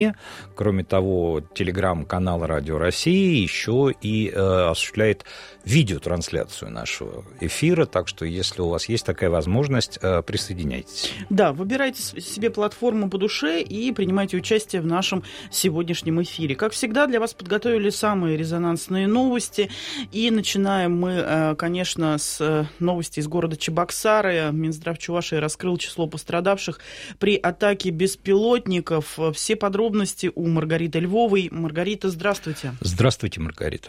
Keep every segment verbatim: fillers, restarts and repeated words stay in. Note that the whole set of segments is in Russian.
Кроме того, телеграм-канал Радио России еще и э, осуществляет видеотрансляцию нашего эфира, так что если у вас есть такая возможность, э, присоединяйтесь. Да, выбирайте себе платформу по душе и принимайте участие в нашем сегодняшнем эфире. Как всегда, для вас подготовили самые резонансные новости. И начинаем мы, конечно, с новости из города Чебоксары. Минздрав Чувашии раскрыл число пострадавших при атаке беспилотников. Все подробности у Маргариты Львовой. Маргарита, здравствуйте. Здравствуйте, Маргарита.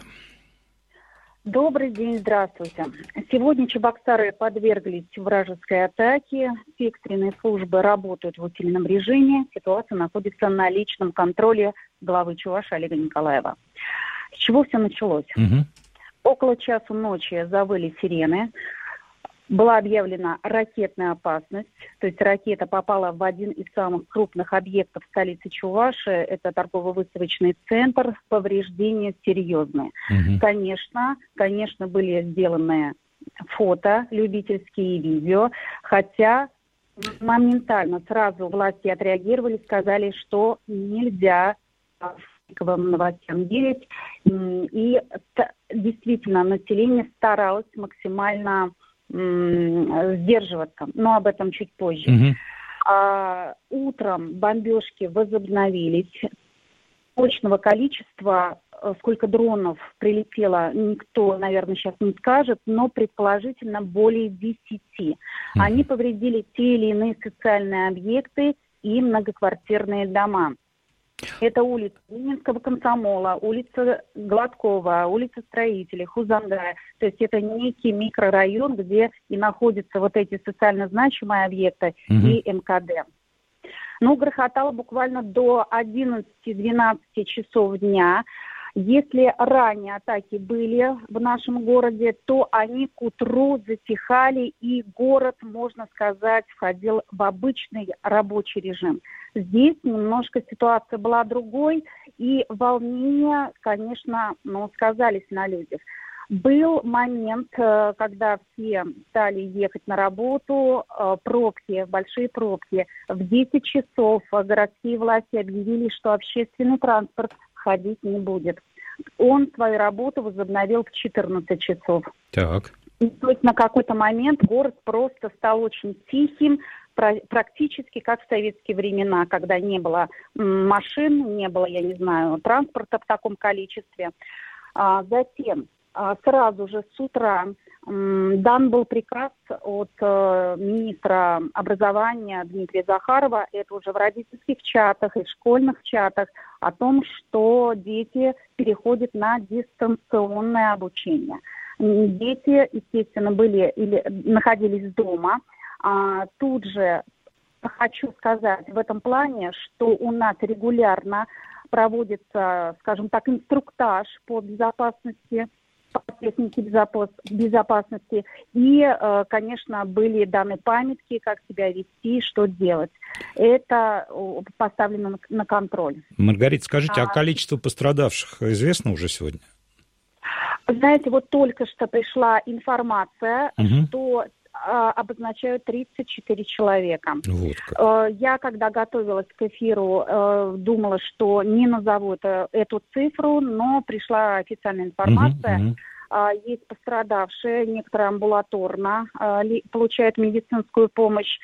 Добрый день, здравствуйте. Сегодня Чебоксары подверглись вражеской атаке. Все экстренные службы работают в усиленном режиме. Ситуация находится на личном контроле главы Чувашии Олега Николаева. С чего все началось? Угу. Около часу ночи завыли сирены. Была объявлена ракетная опасность, то есть ракета попала в один из самых крупных объектов столицы Чувашии, это торгово-выставочный центр, повреждения серьезные. Угу. Конечно, конечно, были сделаны фото, любительские и видео, хотя моментально сразу власти отреагировали, сказали, что нельзя фейковым новостям верить, и действительно население старалось максимально сдерживаться, но об этом чуть позже. Угу. А, утром бомбежки возобновились. Точного количества, сколько дронов прилетело, никто, наверное, сейчас не скажет, но предположительно более десяти. Угу. Они повредили те или иные социальные объекты и многоквартирные дома. Это улица Ленинского комсомола, улица Гладкова, улица Строителей, Хузангая. То есть это некий микрорайон, где и находятся вот эти социально значимые объекты угу. и эм ка дэ. Ну, грохотало буквально до одиннадцати-двенадцати часов дня. Если ранее атаки были в нашем городе, то они к утру затихали, и город, можно сказать, входил в обычный рабочий режим. Здесь немножко ситуация была другой, и волнения, конечно, ну, сказались на людях. Был момент, когда все стали ехать на работу, пробки, большие пробки. В десять часов городские власти объявили, что общественный транспорт ходить не будет. Он свою работу возобновил в четырнадцать часов. Так. И, то есть на какой-то момент город просто стал очень тихим, практически как в советские времена, когда не было машин, не было, я не знаю, транспорта в таком количестве. А затем сразу же с утра дан был приказ от э, министра образования Дмитрия Захарова, это уже в родительских чатах и в школьных чатах, о том, что дети переходят на дистанционное обучение. Дети, естественно, были или находились дома. А, тут же хочу сказать в этом плане, что у нас регулярно проводится, скажем так, инструктаж по безопасности, по технике безопасности. И, конечно, были даны памятки, как себя вести, что делать. Это поставлено на контроль. Маргарита, скажите, а, а количество пострадавших известно уже сегодня? Знаете, вот только что пришла информация, угу. что обозначают тридцать четыре человека. Вот как. Я, когда готовилась к эфиру, думала, что не назову это, эту цифру, но пришла официальная информация. Угу, угу. Есть пострадавшие, некоторые амбулаторно получают медицинскую помощь.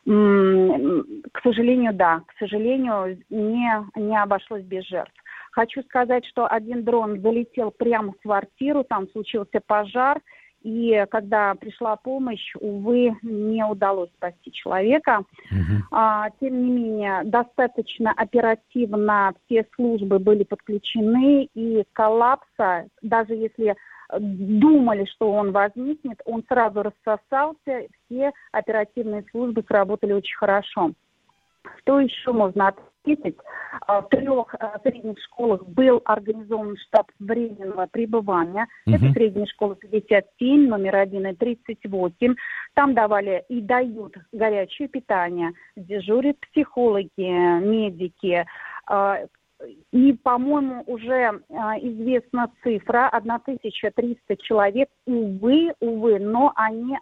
К сожалению, да, к сожалению, не, не обошлось без жертв. Хочу сказать, что один дрон залетел прямо в квартиру, там случился пожар. И когда пришла помощь, увы, не удалось спасти человека. Uh-huh. А, тем не менее, достаточно оперативно все службы были подключены, и коллапса, даже если думали, что он возникнет, он сразу рассосался, все оперативные службы сработали очень хорошо. Что еще можно отметить? В трех средних школах был организован штаб временного пребывания. Uh-huh. Это средняя школа пятьдесят семь, номер один и тридцать восемь. Там давали и дают горячее питание. Дежурят психологи, медики. И, по-моему, уже известна цифра тысяча триста человек. Увы, увы, но они...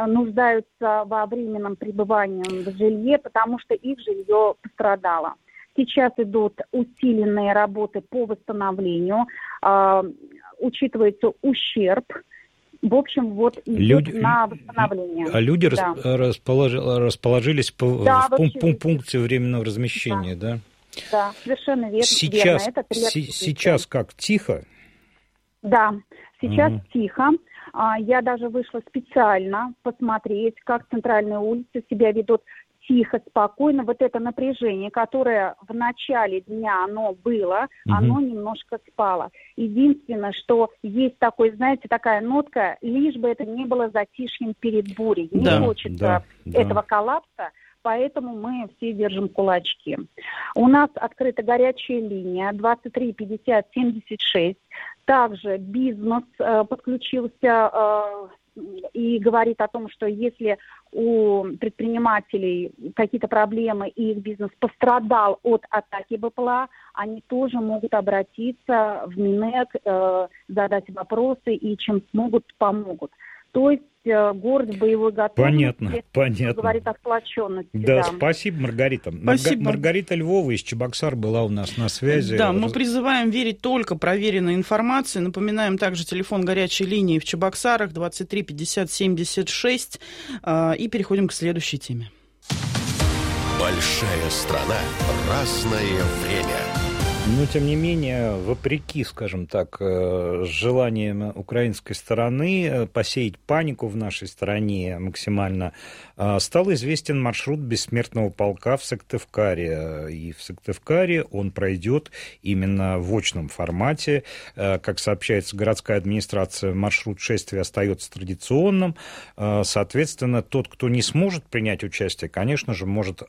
нуждаются во временном пребывании в жилье, потому что их жилье пострадало. Сейчас идут усиленные работы по восстановлению, э, учитывается ущерб. В общем, вот идет люди, на восстановление. А люди да. располож, расположились по, да, в пункт, пункте временного размещения, да? Да, да совершенно верно. Сейчас, верно. Это сейчас как, тихо? Да, сейчас угу. тихо. Я даже вышла специально посмотреть, как центральные улицы себя ведут. Тихо, спокойно. Вот это напряжение, которое в начале дня оно было, угу. оно немножко спало. Единственное, что есть такой, знаете, такая нотка, лишь бы это не было затишьем перед бурей. Не да, хочется да, этого да. коллапса, поэтому мы все держим кулачки. У нас открыта горячая линия двадцать три пятьдесят семьдесят шесть. Также бизнес э, подключился э, и говорит о том, что если у предпринимателей какие-то проблемы и их бизнес пострадал от атаки БПЛА, они тоже могут обратиться в Минэк, э, задать вопросы и чем смогут, помогут. То есть э, город в боевой готовности. Понятно, понятно. Говорит о сплоченности. Да, да. Спасибо, Маргарита. Спасибо. Маргарита Львова из Чебоксар была у нас на связи. Да, мы призываем верить только проверенной информации. Напоминаем также телефон горячей линии в Чебоксарах двадцать три пятьдесят семьдесят шесть. И переходим к следующей теме. Большая страна, разное время. Но, тем не менее, вопреки, скажем так, желаниям украинской стороны посеять панику в нашей стране максимально, стал известен маршрут бессмертного полка в Сыктывкаре. И в Сыктывкаре он пройдет именно в очном формате. Как сообщается городская администрация, маршрут шествия остается традиционным. Соответственно, тот, кто не сможет принять участие, конечно же, может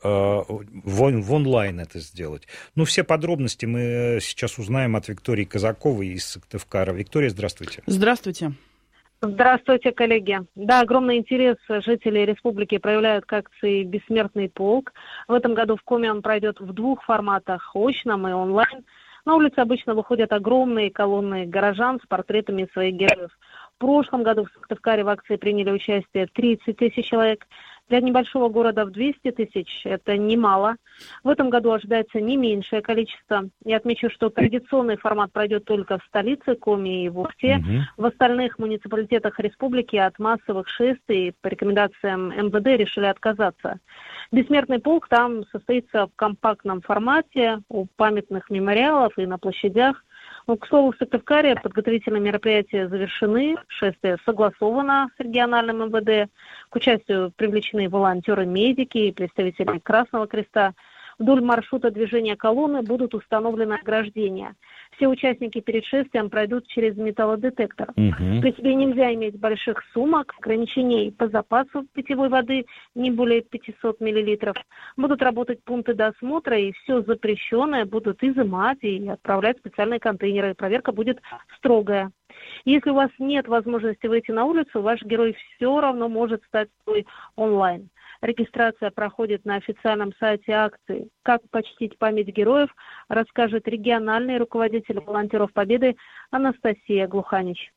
в онлайн это сделать. Ну, все подробности мы сейчас узнаем от Виктории Казаковой из Сыктывкара. Виктория, здравствуйте. Здравствуйте. Здравствуйте, коллеги. Да, огромный интерес жителей республики проявляют к акции «Бессмертный полк». В этом году в Коми он пройдет в двух форматах – очном и онлайн. На улице обычно выходят огромные колонны горожан с портретами своих героев. В прошлом году в Сыктывкаре в акции приняли участие тридцать тысяч человек. Для небольшого города в двести тысяч это немало. В этом году ожидается не меньшее количество. Я отмечу, что традиционный формат пройдет только в столице Коми и в Ухте. Угу. В остальных муниципалитетах республики от массовых шествий по рекомендациям эм вэ дэ решили отказаться. Бессмертный полк там состоится в компактном формате, у памятных мемориалов и на площадях. Ну, к слову, в Сыктывкаре подготовительные мероприятия завершены, шествие согласовано с региональным эм вэ дэ, к участию привлечены волонтеры-медики и представители Красного Креста. Вдоль маршрута движения колонны будут установлены ограждения. Все участники перед шествием пройдут через металлодетектор. Угу. При себе нельзя иметь больших сумок, ограничений по запасу питьевой воды не более пятьсот миллилитров. Будут работать пункты досмотра, и все запрещенное будут изымать и отправлять в специальные контейнеры. Проверка будет строгая. Если у вас нет возможности выйти на улицу, ваш герой все равно может стать свой онлайн. Регистрация проходит на официальном сайте акции. Как почтить память героев, расскажет региональный руководитель волонтеров Победы Анастасия Глуханич.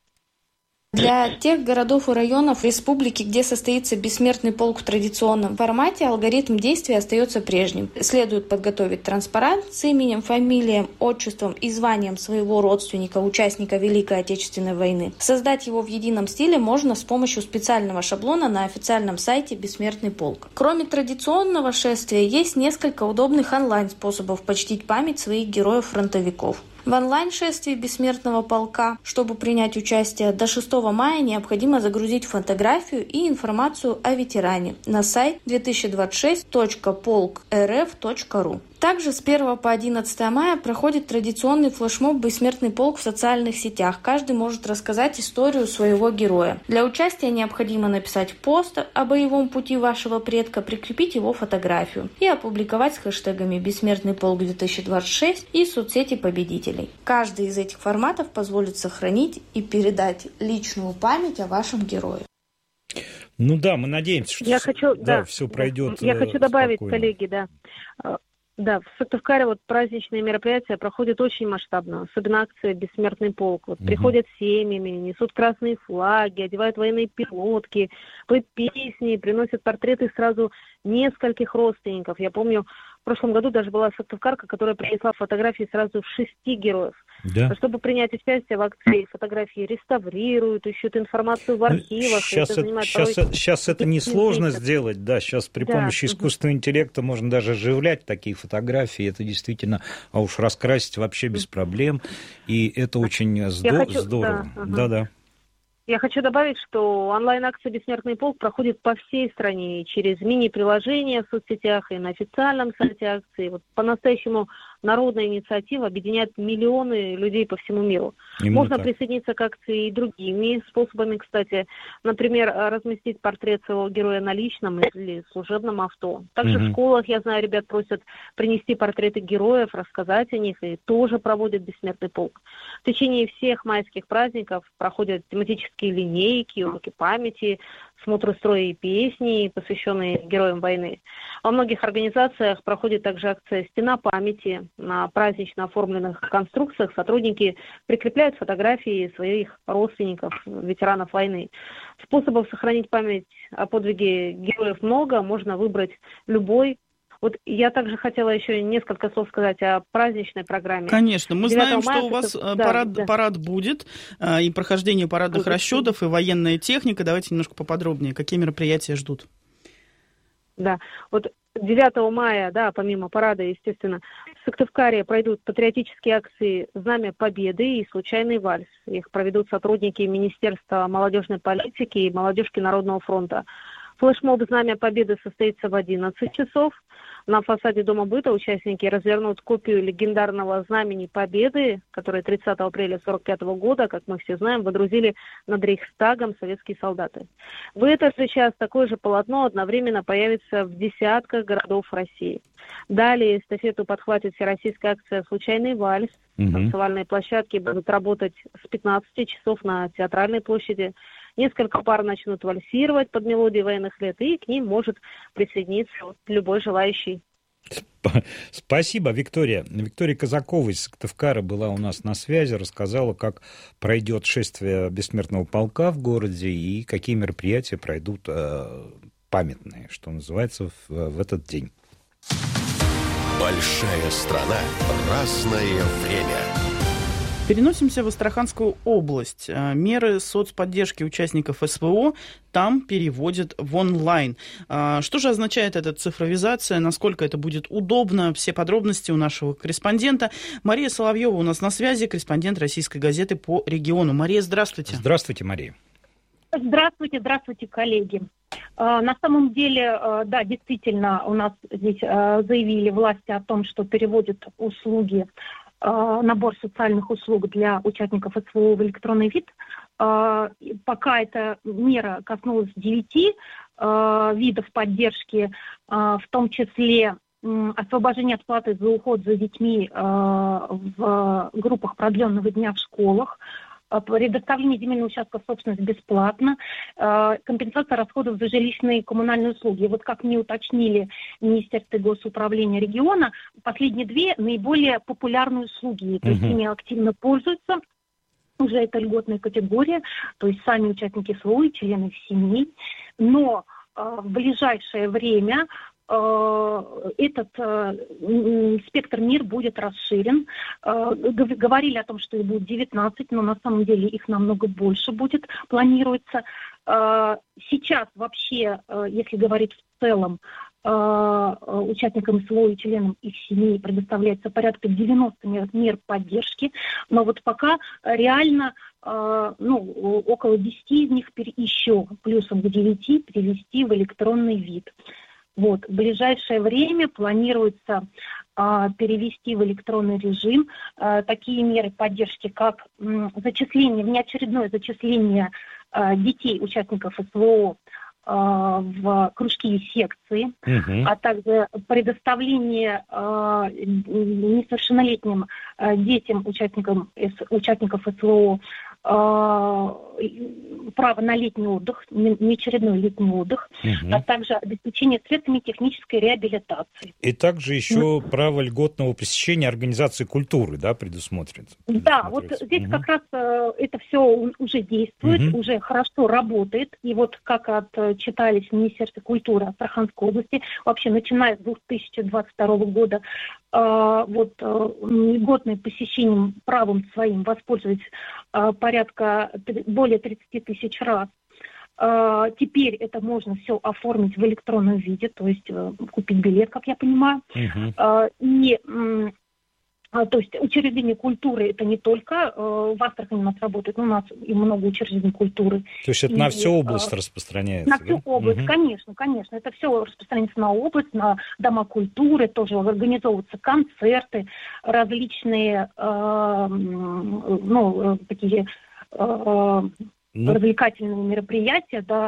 Для тех городов и районов республики, где состоится бессмертный полк в традиционном формате, алгоритм действия остается прежним. Следует подготовить транспарант с именем, фамилией, отчеством и званием своего родственника, участника Великой Отечественной войны. Создать его в едином стиле можно с помощью специального шаблона на официальном сайте «Бессмертный полк». Кроме традиционного шествия, есть несколько удобных онлайн-способов почтить память своих героев-фронтовиков. В онлайн-шествии Бессмертного полка, чтобы принять участие до шестого мая, необходимо загрузить фотографию и информацию о ветеране на сайт две тысячи двадцать шесть точка полк эр эф точка ру. Также с первого по одиннадцатое мая проходит традиционный флешмоб «Бессмертный полк» в социальных сетях. Каждый может рассказать историю своего героя. Для участия необходимо написать пост о боевом пути вашего предка, прикрепить его фотографию и опубликовать с хэштегами «Бессмертный полк две тысячи двадцать шесть» и соцсети победителей. Каждый из этих форматов позволит сохранить и передать личную память о вашем герое. Ну да, мы надеемся, что Я хочу, да, да, все пройдет. Я хочу добавить, спокойно. коллеги, да. Да, в Сыктывкаре вот праздничные мероприятия проходят очень масштабно, особенно акция «Бессмертный полк». Вот угу. Приходят семьями, несут красные флаги, одевают военные пилотки, поют песни, приносят портреты сразу нескольких родственников. Я помню, В прошлом году даже была сыктывкарка, которая принесла фотографии сразу шести героев. Да. Чтобы принять участие в акции, фотографии реставрируют, ищут информацию в архивах. Сейчас это, это, сейчас, сейчас это несложно сделать, да, сейчас при да. помощи искусственного интеллекта можно даже оживлять такие фотографии, это действительно, а уж раскрасить вообще без проблем, и это очень здо- хочу... здорово. Да, ага. да. Я хочу добавить, что онлайн-акция «Бессмертный полк» проходит по всей стране, через мини-приложения в соцсетях и на официальном сайте акции. Вот по-настоящему народная инициатива объединяет миллионы людей по всему миру. Именно Можно так. присоединиться к акции и другими способами, кстати. Например, разместить портрет своего героя на личном или служебном авто. Также угу. в школах, я знаю, ребят просят принести портреты героев, рассказать о них, и тоже проводят «Бессмертный полк». В течение всех майских праздников проходят тематические линейки, уроки памяти, смотры строя и песни, посвященные героям войны. Во многих организациях проходит также акция «Стена памяти». На празднично оформленных конструкциях сотрудники прикрепляют фотографии своих родственников, ветеранов войны. Способов сохранить память о подвиге героев много, можно выбрать любой. Вот я также хотела еще несколько слов сказать о праздничной программе. Конечно, мы знаем, мая, что у вас да, парад, да. парад будет, и прохождение парадных будет. расчетов, и военная техника. Давайте немножко поподробнее. Какие мероприятия ждут? Да, вот девятого мая, да, помимо парада, естественно, в Сыктывкаре пройдут патриотические акции «Знамя Победы» и «Случайный вальс». Их проведут сотрудники Министерства молодежной политики и Молодежки Народного фронта. Флешмоб «Знамя Победы» состоится в одиннадцать часов. На фасаде Дома быта участники развернут копию легендарного Знамени Победы, которое тридцатого апреля сорок пятого года, как мы все знаем, водрузили над Рейхстагом советские солдаты. В этот же час такое же полотно одновременно появится в десятках городов России. Далее эстафету подхватит всероссийская акция «Случайный вальс». Угу. Танцевальные площадки будут работать с пятнадцати часов на Театральной площади. Несколько пар начнут вальсировать под мелодии военных лет, и к ним может присоединиться любой желающий. Спасибо, Виктория. Виктория Казакова из Сыктывкара была у нас на связи, рассказала, как пройдет шествие Бессмертного полка в городе и какие мероприятия пройдут э, памятные, что называется, в, в этот день. Большая страна, разное время. Переносимся в Астраханскую область. Меры соцподдержки участников СВО там переводят в онлайн. Что же означает эта цифровизация? Насколько это будет удобно? Все подробности у нашего корреспондента. Мария Соловьева у нас на связи, корреспондент «Российской газеты» по региону. Мария, здравствуйте. Здравствуйте, Мария. Здравствуйте, здравствуйте, коллеги. На самом деле, да, действительно, у нас здесь заявили власти о том, что переводят услуги, набор социальных услуг для участников СВО в электронный вид. Пока эта мера коснулась девяти видов поддержки, в том числе освобождение от платы за уход за детьми в группах продленного дня в школах, предоставление земельного участка в собственность бесплатно, компенсация расходов за жилищные и коммунальные услуги. Вот как мне уточнили Министерство госуправления региона, последние две наиболее популярные услуги, то есть uh-huh. ими активно пользуются. Уже это льготная категория, то есть сами участники СВО и члены их семей. Но в ближайшее время этот э, спектр мер будет расширен. Э, говорили о том, что их будет девятнадцать, но на самом деле их намного больше будет, планируется. Э, сейчас вообще, э, если говорить в целом, э, участникам СВО и членам их семей предоставляется порядка девяносто мер, мер поддержки, но вот пока реально э, ну, около десяти из них еще плюсом к девяти перевести в электронный вид. Вот. В ближайшее время планируется а, перевести в электронный режим а, такие меры поддержки, как м, зачисление, внеочередное зачисление а, детей, участников СВО, а, в кружки и секции, uh-huh. а также предоставление а, несовершеннолетним а, детям, участникам, участников СВО, право на летний отдых, неочередной летний отдых, угу. а также обеспечение средствами технической реабилитации. И также еще mm. право льготного посещения организации культуры, да, предусмотрено? Да, вот здесь угу. как раз это все уже действует, угу. уже хорошо работает. И вот как отчитались в Министерстве культуры Астраханской области, вообще начиная с две тысячи двадцать второго года, вот льготное посещение правом своим воспользовались порядка более тридцати тысяч раз. Теперь это можно все оформить в электронном виде, то есть купить билет, как я понимаю. Uh-huh. И, то есть учреждения культуры это не только в Астрахани у нас работает, но у нас и много учреждений культуры. То есть это и, на всю область а, распространяется? На всю да? область, uh-huh. конечно, конечно. Это все распространяется на область, на дома культуры, тоже организовываются концерты, различные, э, ну, такие э, ну. развлекательные мероприятия, да.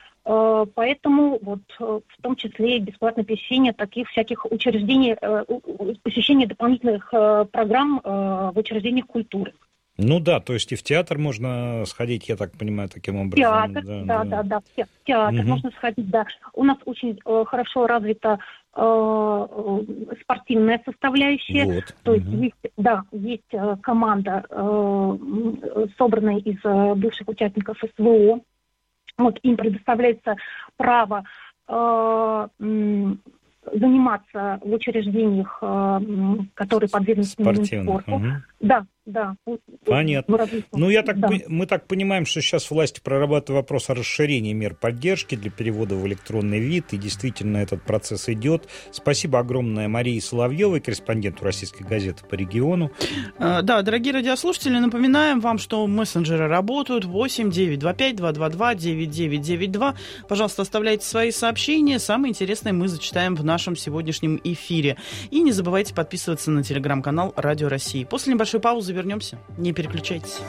Поэтому вот в том числе и бесплатное посещение таких всяких учреждений, посещение дополнительных программ в учреждениях культуры. Ну да, то есть и в театр можно сходить, я так понимаю, таким образом. Театр, да, да, да, да, да в театр угу. можно сходить, да. У нас очень хорошо развита э, спортивная составляющая. Вот. То угу. есть, есть, да, есть команда, э, собранная из бывших участников эс вэ о. Вот им предоставляется право э, заниматься в учреждениях, э, которые подвержены спорту. Угу. Да, да. Понятно. Ну, я так, да. мы так понимаем, что сейчас власти прорабатывают вопрос о расширении мер поддержки для перевода в электронный вид, и действительно этот процесс идет. Спасибо огромное Марии Соловьевой, корреспонденту Российской газеты по региону. Да, дорогие радиослушатели, напоминаем вам, что мессенджеры работают восемь девятьсот двадцать пять двести двадцать два девять девять девять два. Пожалуйста, оставляйте свои сообщения. Самые интересные мы зачитаем в нашем сегодняшнем эфире. И не забывайте подписываться на телеграм-канал Радио России. После небольшой паузы вернемся. Не переключайтесь.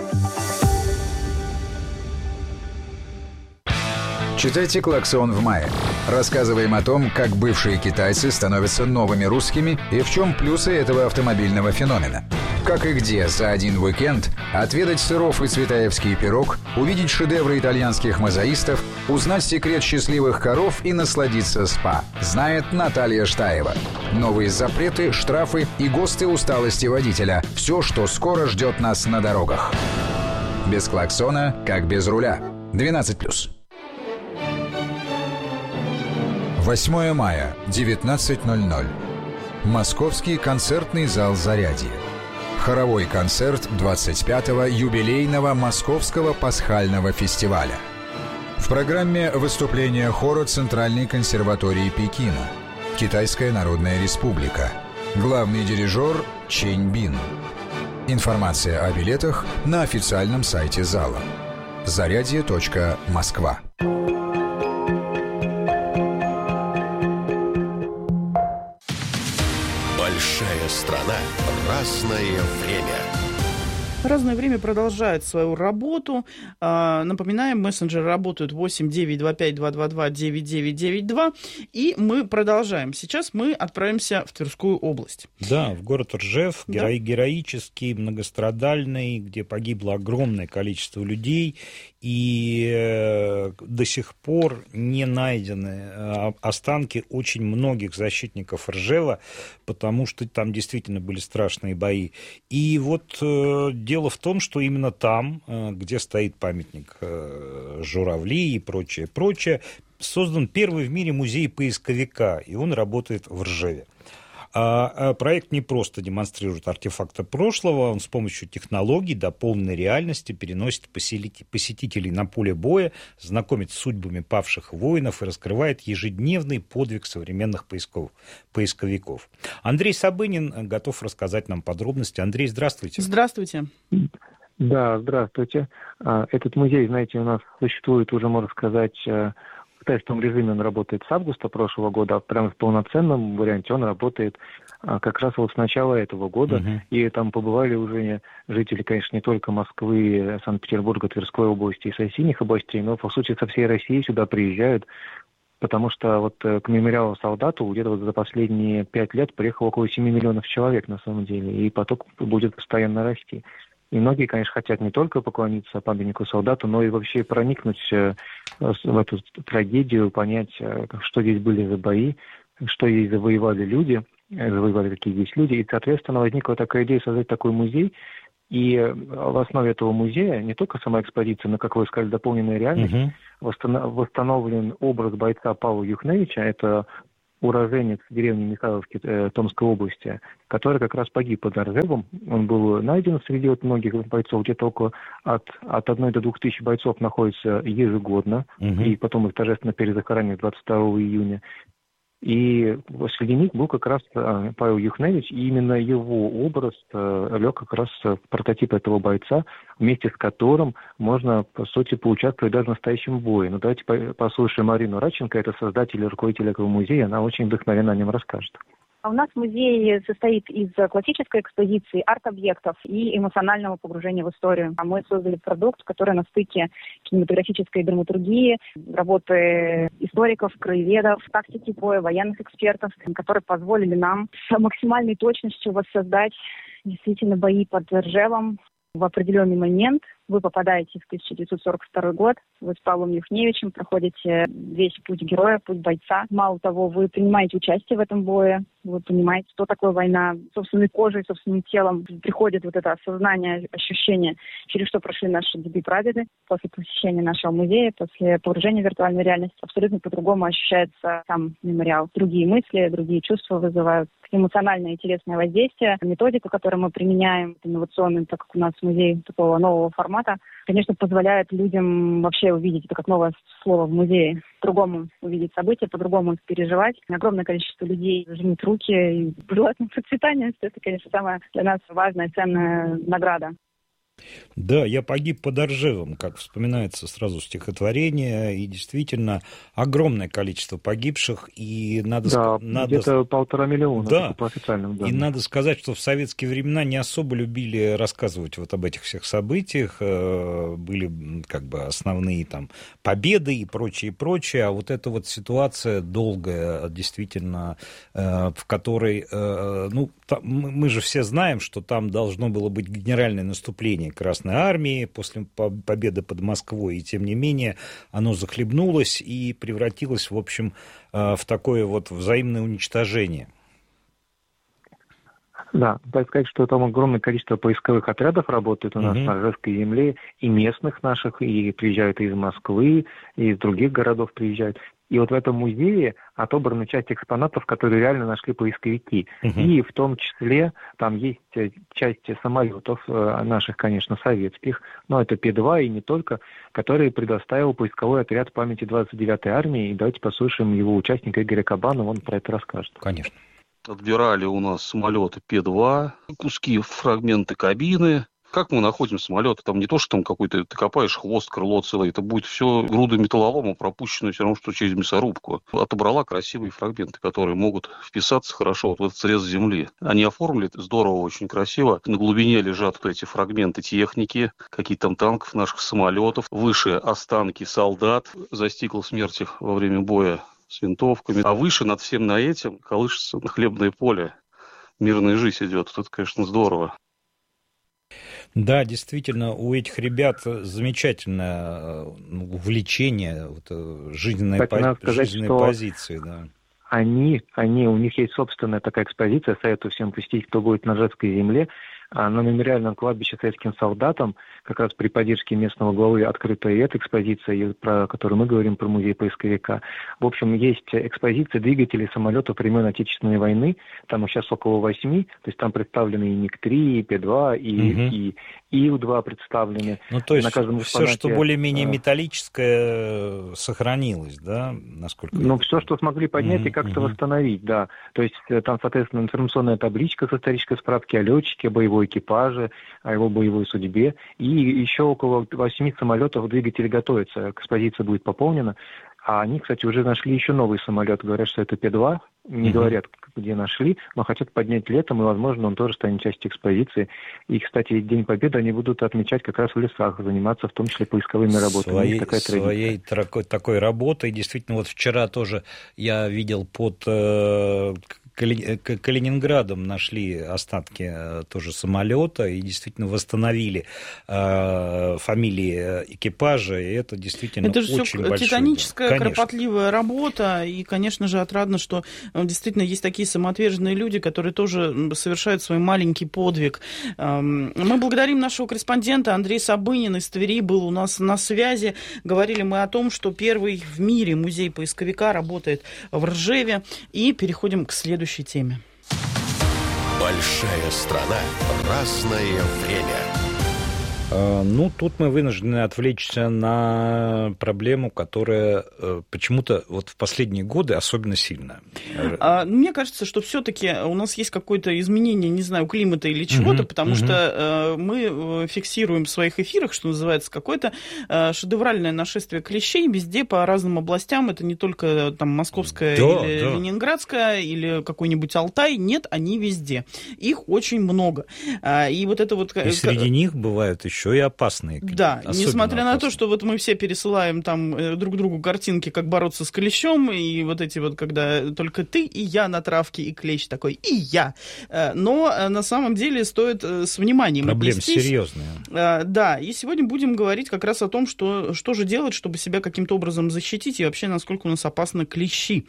Читайте «Клаксон» в мае. Рассказываем о том, как бывшие китайцы становятся новыми русскими и в чем плюсы этого автомобильного феномена. Как и где за один уикенд отведать сыров и цветаевский пирог, увидеть шедевры итальянских мозаистов, узнать секрет счастливых коров и насладиться спа. Знает Наталья Штаева. Новые запреты, штрафы и ГОСТы усталости водителя. Все, что скоро ждет нас на дорогах. Без клаксона, как без руля. двенадцать плюс. восьмое мая, девятнадцать ноль ноль. Московский концертный зал «Зарядье». Хоровой концерт двадцать пятого юбилейного Московского пасхального фестиваля. В программе выступления хора Центральной консерватории Пекина. Китайская Народная Республика. Главный дирижер Чэнь Бин. Информация о билетах на официальном сайте зала. зарядье точка москва. Большая страна, разное время. Разное время продолжает свою работу. Напоминаем, мессенджеры работают восемь девятьсот двадцать пять двести двадцать два девять девять девять два. И мы продолжаем. Сейчас мы отправимся в Тверскую область. Да, в город Ржев, да. геро- героический, многострадальный, где погибло огромное количество людей. И э, до сих пор не найдены э, останки очень многих защитников Ржева, потому что там действительно были страшные бои. И вот э, дело в том, что именно там, э, где стоит памятник э, журавли и прочее, прочее, создан первый в мире музей поисковика, и он работает в Ржеве. А проект не просто демонстрирует артефакты прошлого, он с помощью технологий до полной реальности переносит посетителей на поле боя, знакомит с судьбами павших воинов и раскрывает ежедневный подвиг современных поисков, поисковиков. Андрей Сабынин готов рассказать нам подробности. Андрей, здравствуйте. Здравствуйте. Да, здравствуйте. Этот музей, знаете, у нас существует уже, можно сказать, в тестовом режиме. Он работает с августа прошлого года, а прямо в полноценном варианте он работает а, как раз вот с начала этого года. Uh-huh. И там побывали уже жители, конечно, не только Москвы, Санкт-Петербурга, Тверской области и соседних областей, но, по сути, со всей России сюда приезжают, потому что вот к мемориалу солдату где-то вот за последние пять лет приехало около семь миллионов человек, на самом деле, и поток будет постоянно расти. И многие, конечно, хотят не только поклониться памятнику солдату, но и вообще проникнуть в эту трагедию, понять, что здесь были за бои, что здесь завоевали люди, завоевали какие здесь люди. И, соответственно, возникла такая идея создать такой музей. И в основе этого музея не только сама экспозиция, но, как вы сказали, дополненная реальность. Uh-huh. Восстановлен образ бойца Павла Юхневича. Это уроженец деревни Михайловки э, Томской области, который как раз погиб под Оржевом. Он был найден среди вот многих бойцов. Где-то около от, от одной до двух тысяч бойцов находится ежегодно. Uh-huh. И потом их торжественно перезахоранивают двадцать второго июня. И среди них был как раз Павел Юхневич, и именно его образ лег как раз в прототип этого бойца, вместе с которым можно, по сути, поучаствовать даже в настоящем бое. Ну, давайте послушаем Марину Радченко, это создатель и руководитель этого музея, она очень вдохновенно о нем расскажет. У нас музей состоит из классической экспозиции, арт-объектов и эмоционального погружения в историю. А мы создали продукт, который на стыке кинематографической драматургии, работы историков, краеведов, тактики боя, военных экспертов, которые позволили нам с максимальной точностью воссоздать действительно бои под Ржевом. В определенный момент вы попадаете в тысяча девятьсот сорок второй год, вы с Павлом Юхневичем проходите весь путь героя, путь бойца. Мало того, вы принимаете участие в этом бое, вы понимаете, что такое война. Собственной кожей, собственным телом приходит вот это осознание, ощущение, через что прошли наши деды и прадеды. После посещения нашего музея, после погружения в виртуальную реальность, абсолютно по-другому ощущается сам мемориал. Другие мысли, другие чувства вызывают. Эмоциональное и телесное воздействие. Методика, которую мы применяем, инновационная, так как у нас музей такого нового формата, конечно, позволяет людям вообще увидеть это как новое слово в музее, по-другому увидеть события, по-другому их переживать. Огромное количество людей жмут руки и желают нам процветания. Это, конечно, самая для нас важная, ценная награда. Да, я погиб под Оржевом, как вспоминается сразу стихотворение, и действительно огромное количество погибших, и надо... Да, надо... где-то полтора миллиона, да. по официальным данным. И надо сказать, что в советские времена не особо любили рассказывать вот об этих всех событиях, были как бы основные там победы и прочее, и прочее, а вот эта вот ситуация долгая, действительно, в которой, ну, там, мы же все знаем, что там должно было быть генеральное наступление Красной Армии после победы под Москвой, и тем не менее оно захлебнулось и превратилось, в общем, в такое вот взаимное уничтожение. Да, так сказать, что там огромное количество поисковых отрядов работает у нас mm-hmm. на Ржевской земле, и местных наших, и приезжают из Москвы, и из других городов приезжают. И вот в этом музее отобрана часть экспонатов, которые реально нашли поисковики. Uh-huh. И в том числе там есть часть самолетов наших, конечно, советских, но это Пэ два и не только, которые предоставил поисковой отряд памяти двадцать девятой армии. И давайте послушаем его участника Игоря Кабанова, он про это расскажет. Конечно. Отбирали у нас самолеты Пэ два, куски, фрагменты кабины. Как мы находим самолеты? Там не то, что там какой-то ты копаешь хвост, крыло целое, это будет все груда металлолома, пропущенная все равно, что через мясорубку. Отобрала красивые фрагменты, которые могут вписаться хорошо вот в этот срез земли. Они оформили здорово, очень красиво. На глубине лежат вот эти фрагменты техники, какие-то там танков, наших самолетов. Выше останки солдат, застигла смерть их во время боя с винтовками. А выше над всем на этим колышется хлебное поле. Мирная жизнь идет. Вот это, конечно, здорово. Да, действительно, у этих ребят замечательное увлечение, вот, жизненной, по... сказать, жизненной позиции. Да. Они, они, у них есть собственная такая экспозиция, советую всем посетить, кто будет на Ржевской земле, на мемориальном кладбище советским солдатам, как раз при поддержке местного главы открытая эта экспозиция, про которую мы говорим, про музей поисковика. В общем, есть экспозиция двигателей самолетов времен Отечественной войны, там их сейчас около восьми, то есть там представлены и Миг три, и Пэ два, и, угу. и, и Ил два представлены. Ну, то есть все, что более-менее металлическое, сохранилось, да, насколько... Ну, все, что смогли поднять угу, и как-то угу. восстановить, да. То есть там, соответственно, информационная табличка с исторической справки о летчике, о боевой экипаже, о его боевой судьбе. И еще около восьми самолетов двигатели готовятся. Экспозиция будет пополнена. А они, кстати, уже нашли еще новый самолет. Говорят, что это Пэ два. Не uh-huh. говорят, где нашли, но хотят поднять летом, и, возможно, он тоже станет частью экспозиции. И, кстати, День Победы они будут отмечать как раз в лесах, заниматься в том числе поисковыми работами. Своей, такая своей такой, такой работой. Действительно, вот вчера тоже я видел под... Э, Калининградом нашли остатки тоже самолета и действительно восстановили э, фамилии экипажа, и это действительно это очень большое. Это же титаническая, кропотливая работа, и, конечно же, отрадно, что действительно есть такие самоотверженные люди, которые тоже совершают свой маленький подвиг. Мы благодарим нашего корреспондента Андрея Сабынина из Твери, был у нас на связи. Говорили мы о том, что первый в мире музей поисковика работает в Ржеве. И переходим к следующей теме. Большая страна, разное время. Ну, тут мы вынуждены отвлечься на проблему, которая почему-то вот в последние годы особенно сильна. Мне кажется, что все-таки у нас есть какое-то изменение, не знаю, климата или чего-то, uh-huh, потому uh-huh. что мы фиксируем в своих эфирах, что называется, какое-то шедевральное нашествие клещей везде по разным областям. Это не только там Московская да, или да. Ленинградская или какой-нибудь Алтай. Нет, они везде. Их очень много. И вот это вот... И среди них бывают еще еще и опасные. Да, несмотря опасные. на то, что вот мы все пересылаем там друг другу картинки, как бороться с клещом, и вот эти вот, когда только ты и я на травке, и клещ такой, и я. Но на самом деле стоит с вниманием Проблемы отнестись. серьезные. Да, и сегодня будем говорить как раз о том, что, что же делать, чтобы себя каким-то образом защитить, и вообще, насколько у нас опасны клещи.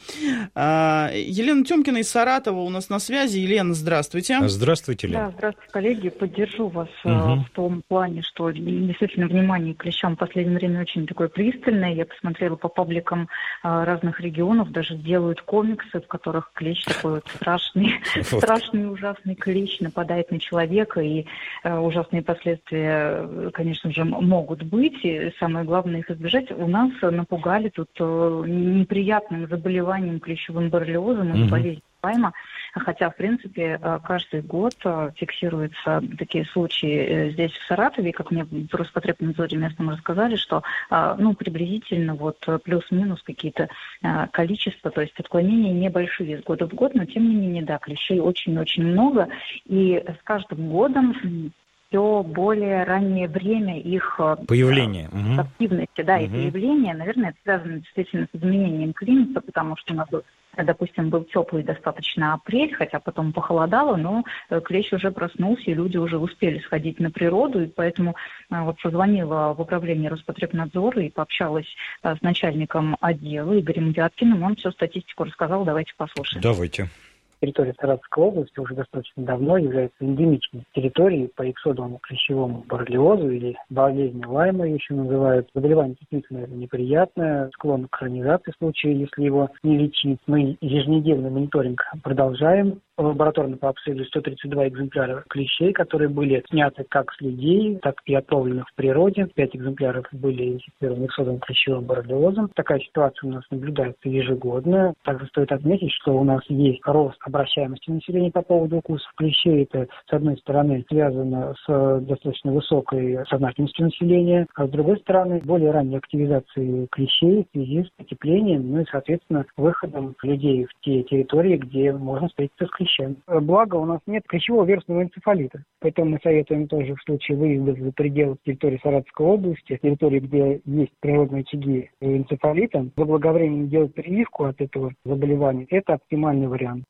Елена Тёмкина из Саратова у нас на связи. Елена, здравствуйте. Здравствуйте, Елена. Да, здравствуйте, коллеги. Поддержу вас угу. в том плане, что действительно внимание к клещам в последнее время очень такое пристальное. Я посмотрела по пабликам разных регионов, даже делают комиксы, в которых клещ такой вот страшный, страшный ужасный клещ нападает на человека, и ужасные последствия, конечно же, могут быть. И самое главное их избежать. У нас напугали тут неприятным заболеванием клещевым боррелиозом, это болезнь Лайма. Хотя, в принципе, каждый год фиксируются такие случаи здесь, в Саратове. Как мне в Роспотребнадзоре местном рассказали, что ну, приблизительно вот плюс-минус какие-то количества, то есть отклонения небольшие из года в год, но тем не менее, да, клещей очень-очень много. И с каждым годом все более раннее время их появления, э, активности, да, угу. и появления, наверное, это связано действительно с изменением климата, потому что у нас, допустим, был теплый достаточно апрель, хотя потом похолодало, но клещ уже проснулся, и люди уже успели сходить на природу, и поэтому вот позвонила в управление Роспотребнадзора и пообщалась с начальником отдела Игорем Дяткиным, он всю статистику рассказал, давайте послушаем. Давайте. Территория Саратовской области уже достаточно давно является эндемичной территорией по иксодовому клещевому боррелиозу или болезни Лайма еще называют. Заболевание действительно неприятное, склон к хронизации в случае, если его не лечить. Мы еженедельный мониторинг продолжаем. Лабораторно пообследовали сто тридцать два экземпляра клещей, которые были сняты как с людей, так и отловлены в природе. Пять экземпляров были инфицированы иксодовым клещевым боррелиозом. Такая ситуация у нас наблюдается ежегодно. Также стоит отметить, что у нас есть рост обращаемости населения по поводу укусов клещей. Это, с одной стороны, связано с достаточно высокой сознательностью населения, а с другой стороны, более ранней активизацией клещей в связи с потеплением, ну и, соответственно, выходом людей в те территории, где можно встретиться с клещами. Благо, у нас нет клещевого вирусного энцефалита. Поэтому мы советуем тоже в случае выезда за пределы территории Саратовской области, территории, где есть природные очаги энцефалита, заблаговременно делать прививку от этого заболевания. Это оптимальный вариант.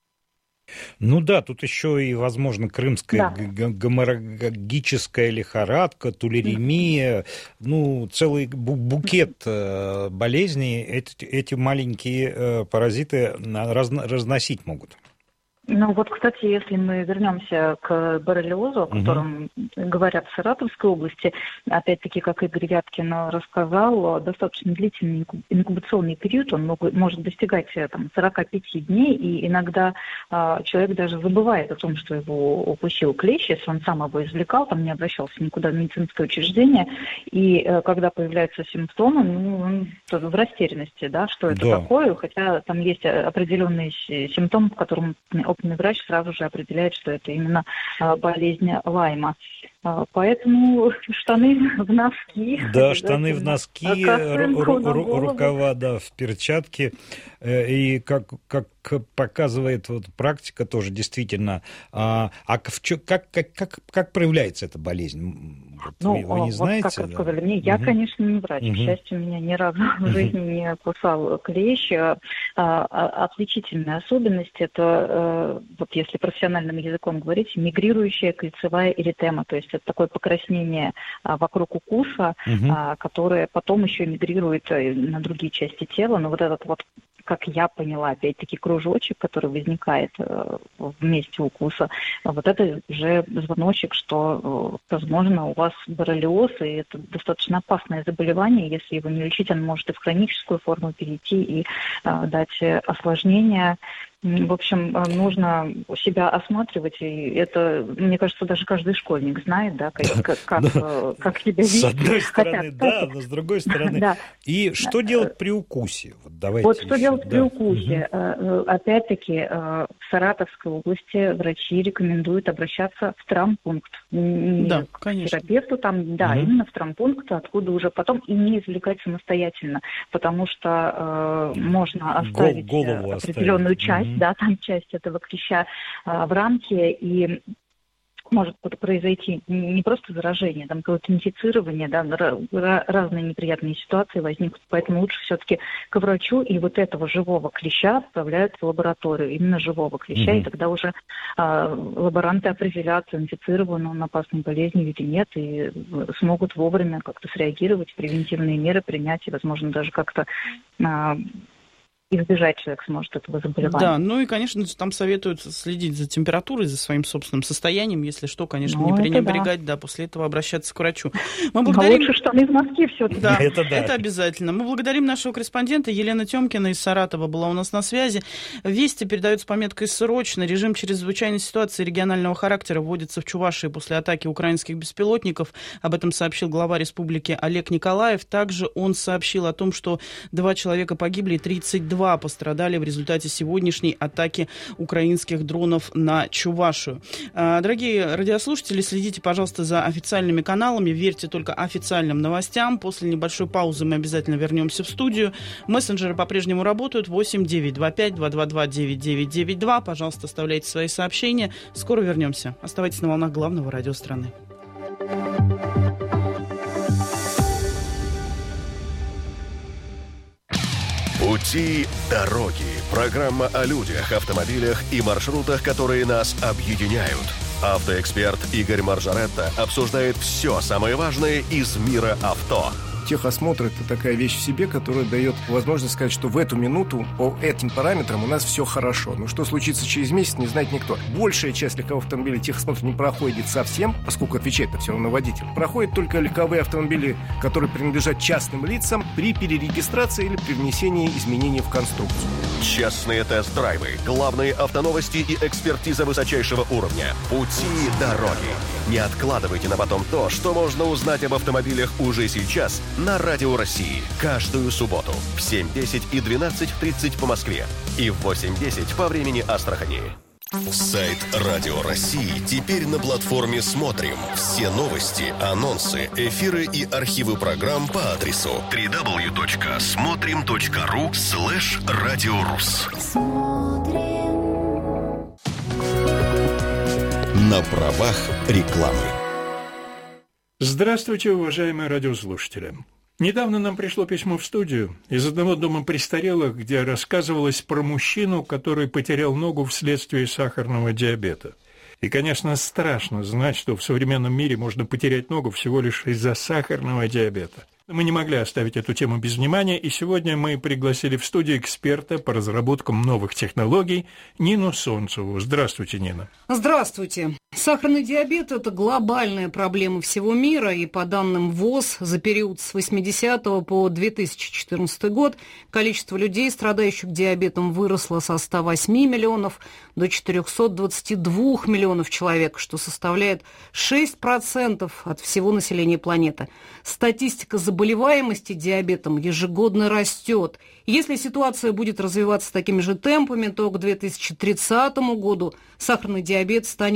Ну да, тут еще и, возможно, крымская да. геморрагическая лихорадка, тулеремия, ну, целый букет болезней эти, эти маленькие паразиты разносить могут. Ну вот, кстати, если мы вернемся к боррелиозу, о котором uh-huh. говорят в Саратовской области, опять-таки, как Игорь Вяткин рассказал, достаточно длительный инкубационный период, он мог, может достигать там, сорок пять дней, и иногда а, человек даже забывает о том, что его укусил клещ, если он сам его извлекал, там не обращался никуда в медицинское учреждение, и а, когда появляются симптомы, ну, он в растерянности, да, что это да. такое, хотя там есть определенные симптомы, по которым опытный врач сразу же определяет, что это именно а, болезнь Лайма. А, поэтому штаны в носки. Да, штаны в носки, ру- ру- рукава, да, в перчатки. И как, как показывает вот практика тоже действительно. А, а в чё, как, как, как, как проявляется эта болезнь? Вот ну, вы, вы не вот знаете? Как вы сказали, мне, я, угу. конечно, не врач. Угу. К счастью, меня ни разу угу. в жизни не кусал клещ. А, а, отличительная особенность – это, а, вот если профессиональным языком говорить, мигрирующая кольцевая эритема. То есть это такое покраснение а, вокруг укуса, угу. а, которое потом еще мигрирует на другие части тела. Но вот этот вот, как я поняла, опять-таки кружочек, который возникает э, в месте укуса, вот это уже звоночек, что, э, возможно, у вас боррелиоз, и это достаточно опасное заболевание. Если его не лечить, оно может и в хроническую форму перейти и э, дать осложнения. В общем, нужно себя осматривать, и это, мне кажется, даже каждый школьник знает, да, как, как, как, как себя видеть. С одной стороны, Хотя, да, но с другой стороны. Да. И что делать при укусе? Вот, давайте вот что еще. делать да. при укусе? Угу. Опять-таки, в Саратовской области врачи рекомендуют обращаться в травмпункт. Да, к конечно. терапевту там, да, угу. именно в травмпункт, откуда уже потом и не извлекать самостоятельно, потому что э, можно оставить Голову определенную оставить. часть, угу. да, там часть этого клеща э, в рамке, и может произойти не просто заражение, там какое-то инфицирование, да, разные неприятные ситуации возникнут, поэтому лучше все-таки к врачу, и вот этого живого клеща отправляют в лабораторию, именно живого клеща, mm-hmm. и тогда уже э, лаборанты определят, инфицирован он опасной болезнью или нет, и смогут вовремя как-то среагировать, превентивные меры принять, и, возможно, даже как-то э, избежать человек сможет этого заболевания. Да, ну и, конечно, там советуют следить за температурой, за своим собственным состоянием, если что, конечно, ну, не пренебрегать, да. да, после этого обращаться к врачу. Мы благодарим... лучше, что из Москвы все-таки. Да, это, да, это обязательно. Мы благодарим нашего корреспондента. Елена Тёмкина из Саратова была у нас на связи. Вести передают с пометкой «Срочно». Режим чрезвычайной ситуации регионального характера вводится в Чувашии после атаки украинских беспилотников. Об этом сообщил глава республики Олег Николаев. Также он сообщил о том, что два человека погибли и тридцать два пострадали в результате сегодняшней атаки украинских дронов на Чувашию. Дорогие радиослушатели, следите, пожалуйста, за официальными каналами, верьте только официальным новостям. После небольшой паузы мы обязательно вернемся в студию. Мессенджеры по-прежнему работают. восемь девятьсот двадцать пять двести двадцать два девять девять девять два. Пожалуйста, оставляйте свои сообщения. Скоро вернемся. Оставайтесь на волнах главного радио страны. Пути дороги. Программа о людях, автомобилях и маршрутах, которые нас объединяют. Автоэксперт Игорь Маржаретто обсуждает все самое важное из мира авто. Техосмотр – это такая вещь в себе, которая дает возможность сказать, что в эту минуту по этим параметрам у нас все хорошо. Но что случится через месяц, не знает никто. Большая часть легковых автомобилей техосмотр не проходит совсем, поскольку отвечает-то все равно водитель. Проходят только легковые автомобили, которые принадлежат частным лицам при перерегистрации или при внесении изменений в конструкцию. Частные тест-драйвы, главные автоновости и экспертиза высочайшего уровня. Пути дороги. Не откладывайте на потом то, что можно узнать об автомобилях уже сейчас на Радио России. Каждую субботу в семь десять и двенадцать тридцать по Москве и в восемь десять по времени Астрахани. Сайт Радио России теперь на платформе «Смотрим». Все новости, анонсы, эфиры и архивы программ по адресу дабл ю дабл ю дабл ю точка смотрим точка ру слэш радиорус. На правах рекламы. Здравствуйте, уважаемые радиослушатели. Недавно нам пришло письмо в студию из одного дома престарелых, где рассказывалось про мужчину, который потерял ногу вследствие сахарного диабета. И, конечно, страшно знать, что в современном мире можно потерять ногу всего лишь из-за сахарного диабета. Мы не могли оставить эту тему без внимания, и сегодня мы пригласили в студию эксперта по разработкам новых технологий Нину Солнцеву. Здравствуйте, Нина. Здравствуйте. Сахарный диабет – это глобальная проблема всего мира, и по данным ВОЗ, за период с восьмидесятого по две тысячи четырнадцатый год количество людей, страдающих диабетом, выросло со ста восьми миллионов до четырехсот двадцати двух миллионов человек, что составляет шесть процентов от всего населения планеты. Статистика заболеваемости диабетом ежегодно растет. Если ситуация будет развиваться такими же темпами, то к две тысячи тридцатому году сахарный диабет станет седьмым